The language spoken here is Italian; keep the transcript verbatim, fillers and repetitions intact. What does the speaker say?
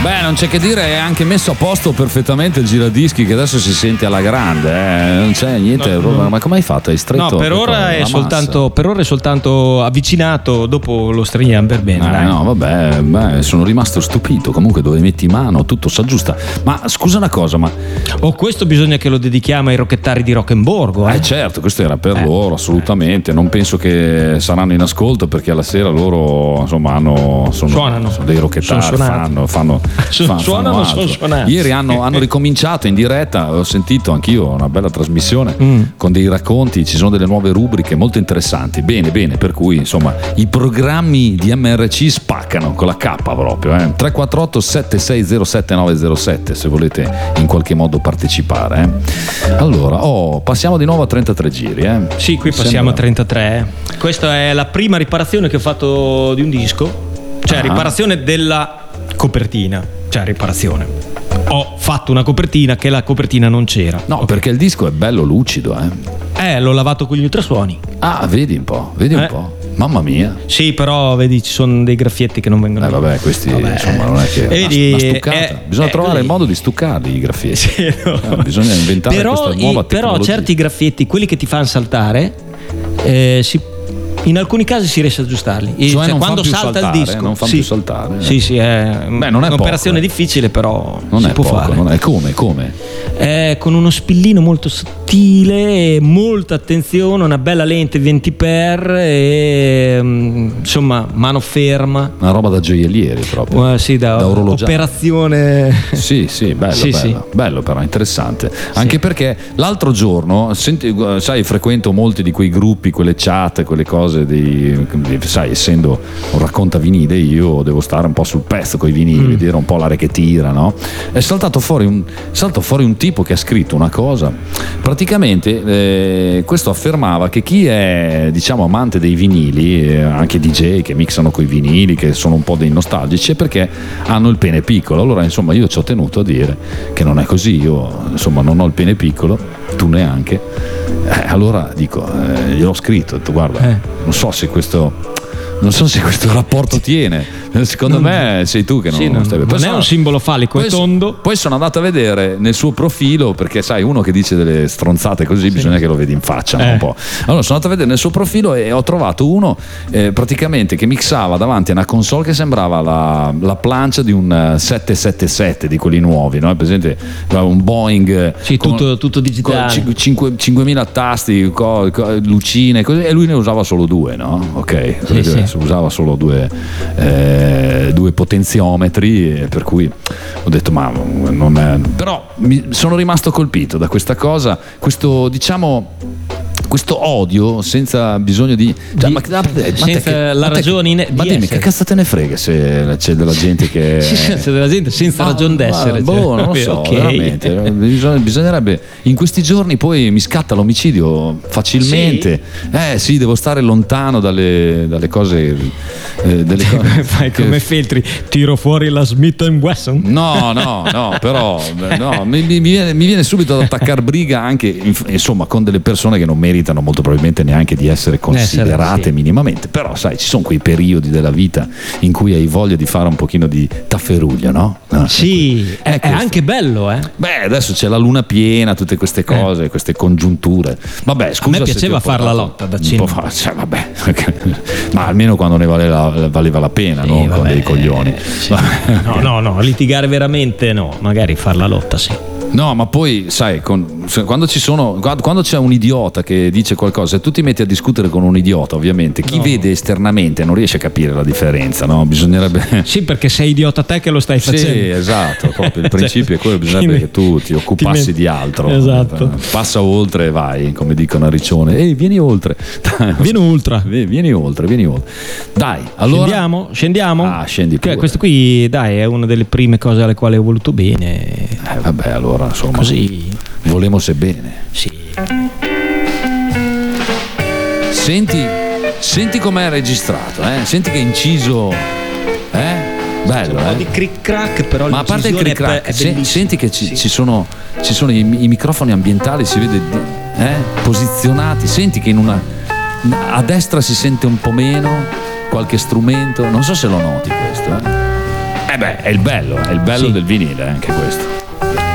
Beh, non c'è che dire, è anche messo a posto perfettamente il giradischi, che adesso si sente alla grande, eh. Non c'è niente. No, no. Ma come hai fatto? Hai stretto? No, per ora, è soltanto, per ora è soltanto avvicinato, dopo lo stringiamo per bene. Eh, dai. no, vabbè, beh, sono rimasto stupito. Comunque, dove metti mano tutto si aggiusta. Ma scusa una cosa, ma Oh, questo bisogna che lo dedichiamo ai rocchettari di Rock'n'Borgo. Eh, eh certo, questo era per Eh. loro, assolutamente. Non penso che saranno in ascolto, perché alla sera loro insomma hanno sono, Suonano. sono dei rocchettari, Sono suonati. fanno, fanno, Sono- fan- suonano, fanno sono altro. suonati. Ieri hanno, hanno ricominciato in diretta, ho sentito anch'io una bella trasmissione Mm. con dei racconti, ci sono delle nuove rubriche molto interessanti. Bene, bene, per cui insomma i programmi di M R C spaccano con la K proprio, eh. tre quattro otto sette sei zero sette nove zero sette se volete in qualche modo partecipare, eh. Allora, oh, passiamo di nuovo a trentatré giri, eh. Sì, qui passiamo Sembra- a trentatré. Questa è la prima riparazione che ho fatto di un disco, cioè Ah. riparazione della copertina, cioè riparazione. Ho fatto una copertina che la copertina non c'era. No, perché il disco è bello lucido, eh. Eh, l'ho lavato con gli ultrasuoni. Ah, vedi un po', vedi un Eh. po'. Mamma mia. Sì, però vedi, ci sono dei graffietti che non vengono. Eh vabbè, questi Vabbè. insomma non è che E una, vedi, una stuccata. eh, Bisogna eh, trovare così. il modo di stuccarli i graffietti. Sì, no. Eh, bisogna inventare però, questa nuova i- però tecnologia. certi graffietti, quelli che ti fanno saltare, eh, si- in alcuni casi si riesce ad aggiustarli. E Cioè non quando fanno più salta saltare, il disco, non fanno sì. più saltare. Sì, sì, è, Beh, non è un'operazione poco, eh. difficile, però Non si è può poco, fare. non è come, come? È con uno spillino molto sottile, molta attenzione, una bella lente venti per e mm, insomma mano ferma. Una roba da gioiellieri proprio. Eh, sì, da, Da orologiaio. operazione. Sì, sì, bello, Sì, bello, sì. bello però, interessante. Anche perché l'altro giorno, senti, sai, frequento molti di quei gruppi, quelle chat, quelle cose di, sai, essendo un racconta vinile, io devo stare un po' sul pezzo coi vinili, Mm. vedere un po' l'aria che tira, no? È saltato fuori un, salta fuori un tipo che ha scritto una cosa. Praticamente eh, questo affermava che chi è, diciamo, amante dei vinili, eh, anche D J che mixano coi vinili, che sono un po' dei nostalgici, è perché hanno il pene piccolo. Allora insomma io ci ho tenuto a dire che non è così, io insomma non ho il pene piccolo, tu neanche. Eh, allora dico, eh, gliel'ho scritto, ho detto, guarda, Eh. non so se questo non so se questo rapporto tiene, secondo me sei tu che non, Sì, non non, stai non Poi è sono- un simbolo falico, è poi so- tondo. Poi sono andato a vedere nel suo profilo, perché sai, uno che dice delle stronzate così bisogna che lo vedi in faccia, no? Eh. Un po'. Allora sono andato a vedere nel suo profilo e ho trovato uno eh, praticamente che mixava davanti a una console che sembrava la, la plancia di un eh, sette sette sette di quelli nuovi, no? È presente un Boeing, eh, Sì, con- tutto, tutto digitale. con cinque- cinquemila tasti, co- co- lucine, così, e lui ne usava solo due, no? Ok, Sì, sì. usava solo due, eh, due potenziometri, eh, per cui ho detto ma non è... però mi sono rimasto colpito da questa cosa, questo diciamo questo odio senza bisogno di, cioè, Di- ma, ma te- ma senza te che- la ma te che- ragione in- ma di dimmi essere. che cazzo te ne frega se c'è della gente che Senza della gente senza Ma- ragione d'essere. ma- boh, non lo so, Ok. veramente. Bisogna- bisognerebbe in questi giorni, poi mi scatta l'omicidio facilmente. Eh sì, devo stare lontano dalle, dalle cose. eh, delle cose Fai che- come Feltri, tiro fuori la Smith and Wesson. No, no, no, però no, mi, mi- mi viene, mi viene subito ad attaccare briga anche inf- insomma con delle persone che non meritano molto probabilmente neanche di essere considerate sì. minimamente. Però sai, ci sono quei periodi della vita in cui hai voglia di fare un pochino di tafferuglio, no? No, Sì, è è, è questo. anche bello, eh. Beh, adesso c'è la luna piena, tutte queste cose, queste congiunture. Vabbè, scusa. A me se piaceva ti ho far la portato lotta da un cena. po' fa- cioè, vabbè. Ma almeno quando ne valeva, valeva la pena, Sì, non con vabbè, dei coglioni. sì. No, no, no, litigare veramente no, magari far la lotta sì. No, ma poi sai, con- se- quando ci sono, quando quando c'è un idiota che dice qualcosa e tu ti metti a discutere con un idiota, ovviamente chi No. vede esternamente non riesce a capire la differenza, no? Bisognerebbe. Sì, perché sei idiota te che lo stai Sì, facendo. esatto, proprio il Cioè, principio è quello, bisognerebbe ti che tu ti occupassi metti- di altro. Esatto. Passa oltre e vai, come dicono a Riccione. Ehi, vieni oltre. Vieni ultra. Vieni vieni oltre, vieni oltre. Dai, allora. Scendiamo? Scendiamo? Ah, scendi Che- pure. Questo qui, dai, è una delle prime cose alle quali ho voluto bene. Eh, vabbè, allora, insomma. Così, Volemo se bene. sì. Senti, senti com'è registrato, eh? Senti che inciso, eh? Bello, Un po' eh? di cric crack, però Ma a parte il l'incisione cric crack, è, se- bellissima. senti che ci, Sì. ci sono, ci sono i, i microfoni ambientali, si vede, eh? Posizionati, senti che in una, a destra si sente un po' meno qualche strumento, non so se lo noti questo, eh? Eh beh, è il bello, è il bello Sì. del vinile anche questo.